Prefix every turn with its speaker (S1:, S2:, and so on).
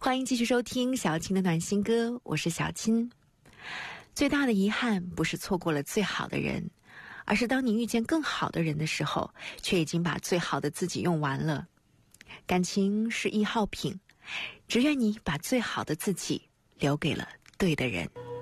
S1: 欢迎继续收听小青的暖心歌，我是小青。最大的遗憾不是错过了最好的人，而是当你遇见更好的人的时候，却已经把最好的自己用完了。感情是易耗品，只愿你把最好的自己留给了对的人。